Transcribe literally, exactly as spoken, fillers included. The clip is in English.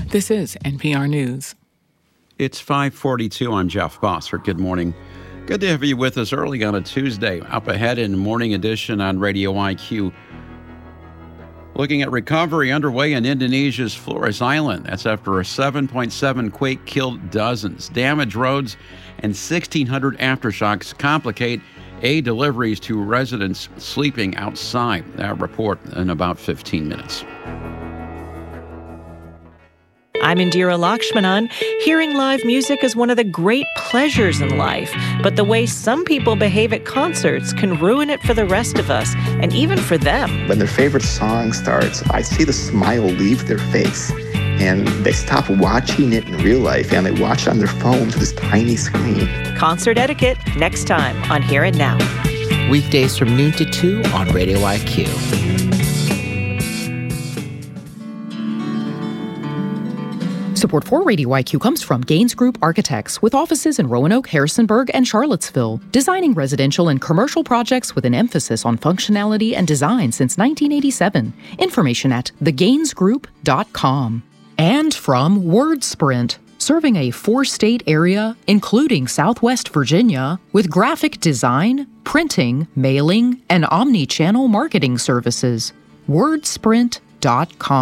This is N P R News. It's five forty-two. I'm Jeff Bosser. Good morning. Good to have you with us early on a Tuesday. Up ahead in Morning Edition on Radio I Q. Looking at recovery underway in Indonesia's Flores Island. That's after a seven point seven quake killed dozens. Damaged roads and sixteen hundred aftershocks complicate aid deliveries to residents sleeping outside. That report in about fifteen minutes. I'm Indira Lakshmanan. Hearing live music is one of the great pleasures in life, but the way some people behave at concerts can ruin it for the rest of us, and even for them. When their favorite song starts, I see the smile leave their face, and they stop watching it in real life, and they watch it on their phone to this tiny screen. Concert etiquette, next time on Here and Now. Weekdays from noon to two on Radio I Q. Support for Radio I Q comes from Gaines Group Architects, with offices in Roanoke, Harrisonburg, and Charlottesville, designing residential and commercial projects with an emphasis on functionality and design since nineteen eighty-seven. Information at the gaines group dot com. And from WordSprint, serving a four-state area, including Southwest Virginia, with graphic design, printing, mailing, and omni-channel marketing services. WordSprint dot com.